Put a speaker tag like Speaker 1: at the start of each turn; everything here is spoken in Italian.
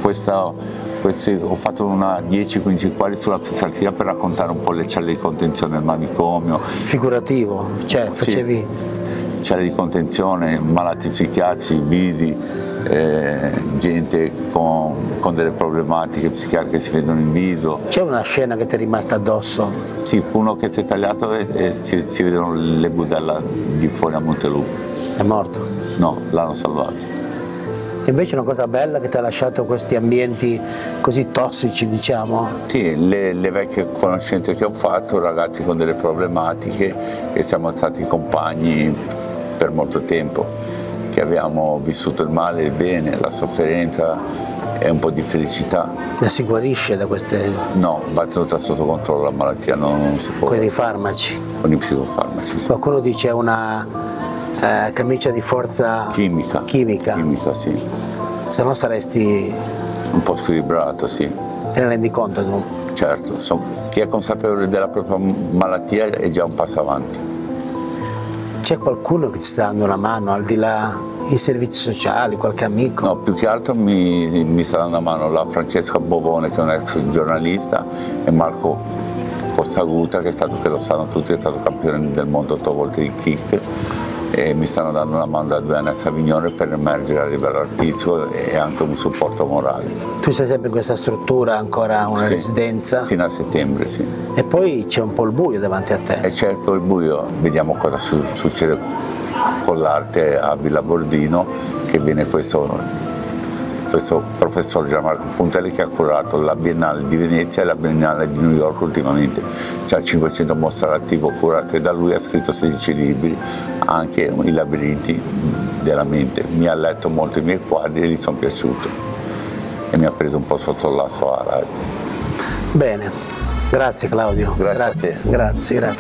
Speaker 1: ho fatto una 10-15 quadri sulla psichiatria per raccontare un po' le celle di contenzione del manicomio.
Speaker 2: Figurativo, cioè facevi...
Speaker 1: Celle di contenzione, malati psichiatrici, visi, gente con delle problematiche psichiatriche che si vedono in viso.
Speaker 2: C'è una scena che ti è rimasta addosso?
Speaker 1: Sì, uno che si è tagliato e si vedono le budella di fuori a Montelupo.
Speaker 2: È morto?
Speaker 1: No, l'hanno salvato.
Speaker 2: Invece una cosa bella che ti ha lasciato questi ambienti così tossici, diciamo?
Speaker 1: Sì, le vecchie conoscenze che ho fatto, ragazzi con delle problematiche, e siamo stati compagni per molto tempo, che abbiamo vissuto il male e il bene, la sofferenza e un po' di felicità.
Speaker 2: La si guarisce da queste...
Speaker 1: No, va tenuta sotto controllo la malattia, non si può.
Speaker 2: Con i farmaci?
Speaker 1: Con i psicofarmaci, sì.
Speaker 2: Qualcuno dice una camicia di forza
Speaker 1: chimica.
Speaker 2: Chimica,
Speaker 1: sì.
Speaker 2: Se no saresti...
Speaker 1: Un po' squilibrato, sì.
Speaker 2: Te ne rendi conto tu?
Speaker 1: Certo, chi è consapevole della propria malattia è già un passo avanti.
Speaker 2: C'è qualcuno che ti sta dando una mano, al di là i servizi sociali, qualche amico?
Speaker 1: No, più che altro mi sta dando una mano la Francesca Bovone, che è un ex giornalista, e Marco Costaguta, che lo sanno tutti, è stato campione del mondo 8 volte di kick, e mi stanno dando una mano da 2 anni a Savignone per emergere a livello artistico e anche un supporto morale.
Speaker 2: Tu sei sempre in questa struttura, ancora una residenza?
Speaker 1: Fino a settembre, sì.
Speaker 2: E poi c'è un po' il buio davanti a te.
Speaker 1: E c'è un po' il buio, vediamo cosa succede con l'arte a Villa Bordino, che viene questo professor Gianmarco Puntelli, che ha curato la Biennale di Venezia e la Biennale di New York ultimamente. C'ha 500 mostre all'attivo curate da lui, ha scritto 16 libri, anche I labirinti della mente. Mi ha letto molto i miei quadri e gli sono piaciuti e mi ha preso un po' sotto la sua ala.
Speaker 2: Bene, grazie Claudio.
Speaker 1: Grazie a te.
Speaker 2: Grazie.